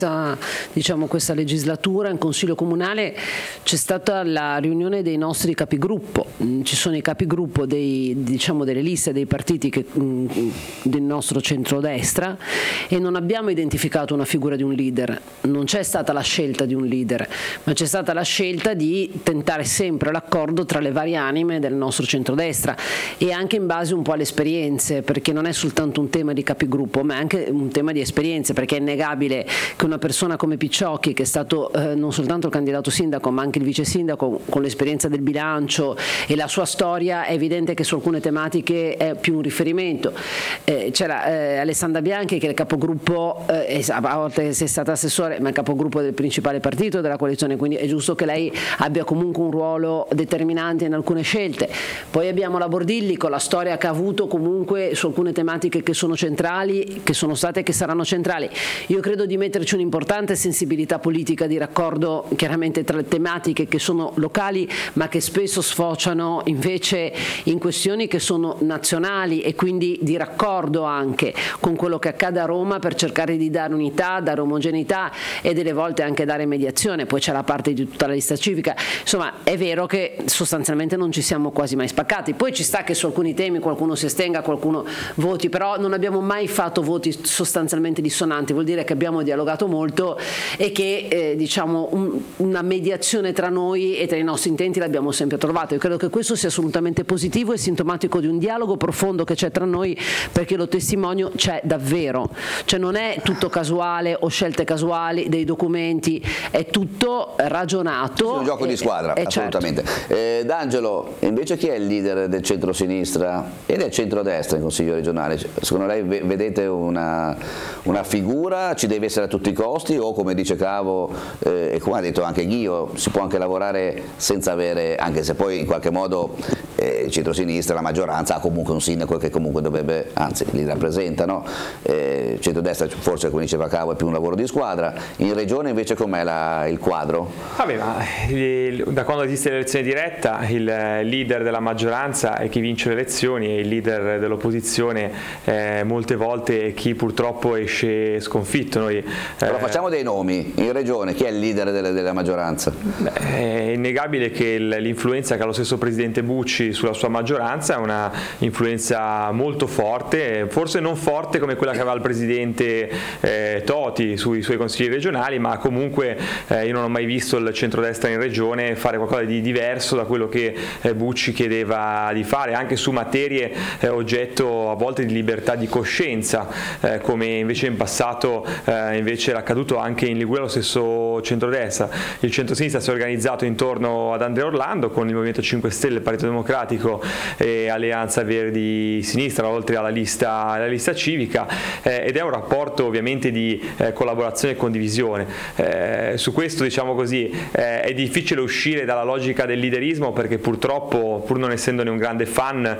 Diciamo, questa legislatura in Consiglio Comunale c'è stata la riunione dei nostri capigruppo, ci sono i capigruppo delle liste dei partiti del nostro centrodestra e non abbiamo identificato una figura di un leader, non c'è stata la scelta di un leader, ma c'è stata la scelta di tentare sempre l'accordo tra le varie anime del nostro centrodestra e anche in base un po' alle esperienze, perché non è soltanto un tema di capigruppo ma è anche un tema di esperienze, perché è innegabile che una persona come Picciocchi, che è stato non soltanto il candidato sindaco ma anche il vice sindaco, con l'esperienza del bilancio e la sua storia, è evidente che su alcune tematiche è più un riferimento. C'era Alessandra Bianchi, che è il capogruppo, a volte è stata assessore, ma è il capogruppo del principale partito della coalizione, quindi è giusto che lei abbia comunque un ruolo determinante in alcune scelte. Poi abbiamo la Bordilli, con la storia che ha avuto comunque su alcune tematiche che sono centrali, che sono state e che saranno centrali. Io credo di metterci un'importante sensibilità politica di raccordo chiaramente tra le tematiche che sono locali ma che spesso sfociano invece in questioni che sono nazionali e quindi di raccordo anche con quello che accade a Roma, per cercare di dare unità, dare omogeneità e delle volte anche dare mediazione. Poi c'è la parte di tutta la lista civica, insomma è vero che sostanzialmente non ci siamo quasi mai spaccati. Poi ci sta che su alcuni temi qualcuno si astenga, qualcuno voti, però non abbiamo mai fatto voti sostanzialmente dissonanti, vuol dire che abbiamo dialogato molto e che una mediazione tra noi e tra i nostri intenti l'abbiamo sempre trovato. Io credo che questo sia assolutamente positivo e sintomatico di un dialogo profondo che c'è tra noi, perché lo testimonio c'è davvero, cioè non è tutto casuale o scelte casuali dei documenti, è tutto ragionato. È un gioco di squadra, assolutamente. Certo. D'Angelo, invece chi è il leader del centro-sinistra e del centro-destra in Consiglio regionale? Secondo lei vedete una figura, ci deve essere a tutti i costi, o come dice Cavo e come ha detto anche Ghio, si può anche lavorare senza avere, anche se poi in qualche modo il centro-sinistra, la maggioranza ha comunque un sindaco che comunque dovrebbe, anzi li rappresenta, no? Centro-destra forse, come diceva Cavo, è più un lavoro di squadra. In regione invece com'è il quadro? Vabbè, ma da quando esiste l'elezione diretta il leader della maggioranza è chi vince le elezioni e il leader dell'opposizione molte volte è chi purtroppo esce sconfitto. Noi, però facciamo dei nomi. In regione chi è il leader della maggioranza? È innegabile che l'influenza che ha lo stesso presidente Bucci sulla sua maggioranza è una influenza molto forte, forse non forte come quella che aveva il presidente Toti sui suoi consigli regionali, ma comunque io non ho mai visto il centrodestra in regione fare qualcosa di diverso da quello che Bucci chiedeva di fare, anche su materie oggetto a volte di libertà di coscienza, come invece in passato invece era accaduto anche in Liguria lo stesso centrodestra. Il centrosinistra si è organizzato intorno ad Andrea Orlando con il Movimento 5 Stelle, il Partito Democratico e Alleanza Verdi Sinistra, oltre alla lista civica, ed è un rapporto ovviamente di collaborazione e condivisione. Su questo, diciamo così, è difficile uscire dalla logica del leaderismo, perché purtroppo, pur non essendone un grande fan,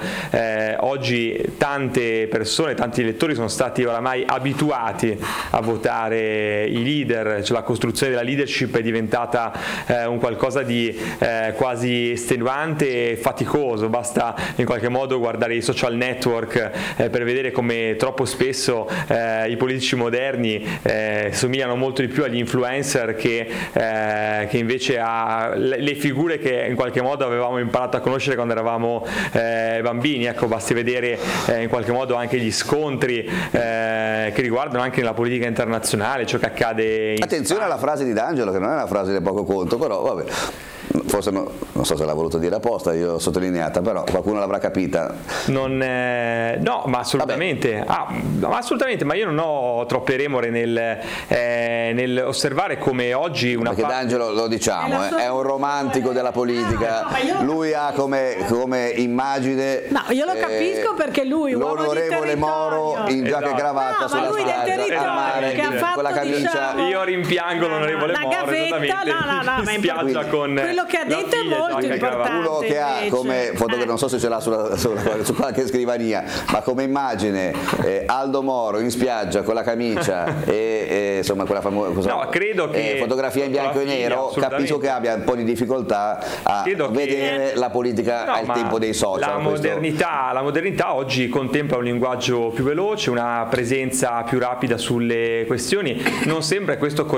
oggi tante persone, tanti elettori sono stati oramai abituati a votare i leader, cioè la costruzione della leadership è diventata un qualcosa di quasi estenuante e faticoso. Basta in qualche modo guardare i social network per vedere come troppo spesso i politici moderni somigliano molto di più agli influencer che invece a le figure che in qualche modo avevamo imparato a conoscere quando eravamo bambini. Ecco, basti vedere in qualche modo anche gli scontri che riguardano anche la politica internazionale, ciò che accade in Attenzione alla frase di D'Angelo, che non è una frase di poco conto, però vabbè. Forse non so se l'ha voluto dire apposta, io l'ho sottolineata, però qualcuno l'avrà capita. No, ma assolutamente. Assolutamente, ma io non ho troppe remore nel osservare come oggi una perché D'Angelo, lo diciamo, è un romantico della politica. Lui ha come immine. No, io lo capisco, perché lui, l'onorevole Moro in giacca e cravatta sulla spiaggia, che ha fatto, con la camicia. Io rimpiango l'onorevole Moro, gavetta, in spiaggia con quello che ha detto è molto importante. Uno che ha come fotografia, non so se ce l'ha su qualche scrivania, ma come immagine Aldo Moro in spiaggia con la camicia e insomma quella famosa fotografia in bianco e nero, capisco che abbia un po' di difficoltà a vedere la politica al tempo dei social. La modernità oggi contempla un linguaggio più veloce, una presenza più rapida sulle questioni, non sempre questo